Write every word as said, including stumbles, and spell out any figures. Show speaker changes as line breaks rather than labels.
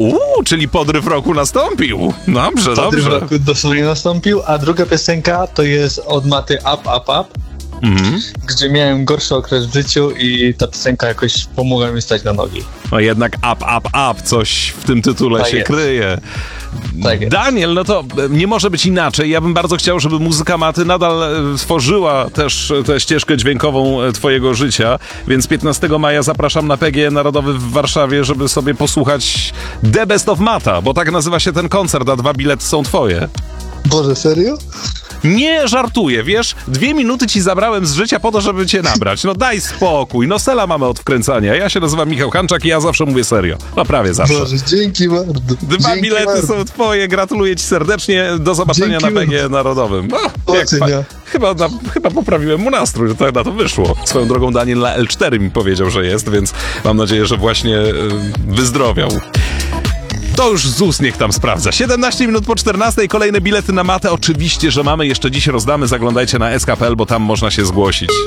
Uuu, czyli podryw roku nastąpił. Dobrze,
Podryw
dobrze.
roku dosłownie nastąpił, a druga piosenka to jest od Maty Up, Up, Up,
Mhm.
gdzie miałem gorszy okres w życiu i ta piosenka jakoś pomogła mi stać na nogi.
No jednak up, up, up, coś w tym tytule
Tak
się
jest.
kryje.
Tak jest.
Daniel, no to e, nie może być inaczej. Ja bym bardzo chciał, żeby muzyka Maty nadal e, tworzyła też e, tę ścieżkę dźwiękową e, twojego życia, więc piętnastego maja zapraszam na P G E Narodowy w Warszawie, żeby sobie posłuchać The Best of Mata, bo tak nazywa się ten koncert, a dwa bilety są twoje.
Boże, serio?
Nie żartuję, wiesz? Dwie minuty ci zabrałem z życia po to, żeby cię nabrać. No daj spokój, no sela mamy od wkręcania. Ja się nazywam Michał Hanczak i ja zawsze mówię serio. No prawie zawsze.
Boże, dzięki bardzo.
Dwa
dzięki
bilety
bardzo.
są twoje, gratuluję ci serdecznie. Do zobaczenia
Dzięki
na P G E Narodowym. No, jak
Ocenia.
fa- chyba, na, chyba poprawiłem mu nastrój, że tak na to wyszło. Swoją drogą Daniel na L cztery mi powiedział, że jest, więc mam nadzieję, że właśnie y, wyzdrowiał. To już Z U S niech tam sprawdza. siedemnaście minut po czternastej, kolejne bilety na Matę. Oczywiście, że mamy, jeszcze dziś rozdamy. Zaglądajcie na S K kropka P L, bo tam można się zgłosić.